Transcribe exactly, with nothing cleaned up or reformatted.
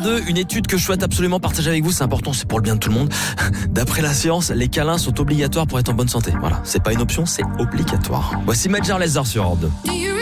deux, une étude que je souhaite absolument partager avec vous, c'est important, c'est pour le bien de tout le monde. D'après la science, les câlins sont obligatoires pour être en bonne santé. Voilà, c'est pas une option, c'est obligatoire. Voici Major Lazer sur Europe deux.